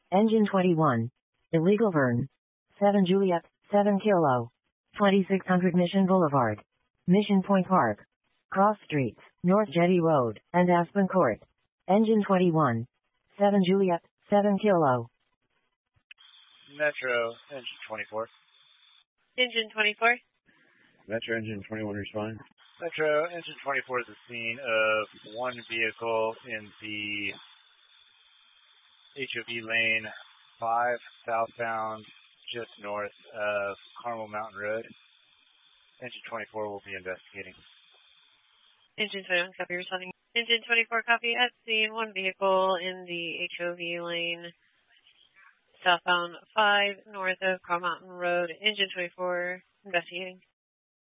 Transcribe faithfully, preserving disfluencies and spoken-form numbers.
Engine twenty-one. Illegal Vern. seven Juliet, seven Kilo. twenty-six hundred Mission Boulevard. Mission Point Park. Cross Streets, North Jetty Road, and Aspen Court. Engine twenty-one. seven Juliet, seven Kilo. Metro, engine twenty-four. Engine twenty-four. Metro engine twenty-one respond. Metro, engine twenty-four is the scene of one vehicle in the H O V lane five, southbound, just north of Carmel Mountain Road. Engine twenty-four will be investigating. Engine twenty-one, copy, responding. Engine twenty-four, copy, at scene, one vehicle in the H O V lane, southbound five, north of Carmel Mountain Road. Engine twenty-four, investigating.